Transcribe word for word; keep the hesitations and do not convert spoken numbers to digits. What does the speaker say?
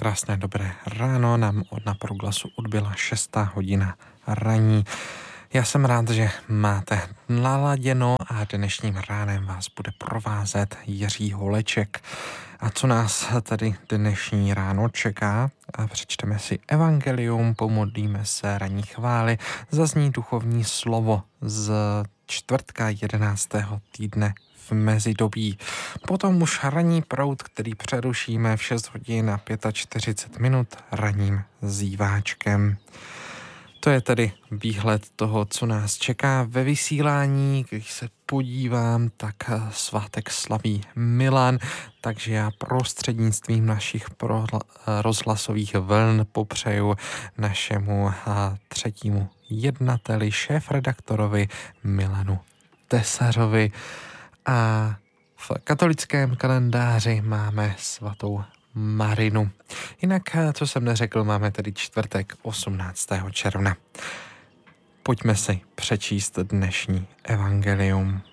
Krásné dobré ráno, nám od na proglasu odbyla šestá hodina raní. Já jsem rád, že máte naladěno a dnešním ránem vás bude provázet Jiří Holeček. A co nás tady dnešní ráno čeká? A přečteme si evangelium, pomodlíme se ranní chvály, zazní duchovní slovo z čtvrtka jedenáctého týdne v mezidobí. Potom už ranní proud, který přerušíme v šest hodin a čtyřicet pět minut ranním zíváčkem. To je tedy výhled toho, co nás čeká ve vysílání. Když se podívám, tak svátek slaví Milan, takže já prostřednictvím našich rozhlasových vln popřeju našemu třetímu jednateli, šéfredaktorovi Milanu Tesařovi. A v katolickém kalendáři máme svatou Marinu. Jinak, co jsem neřekl, máme tedy čtvrtek osmnáctého června. Pojďme si přečíst dnešní evangelium.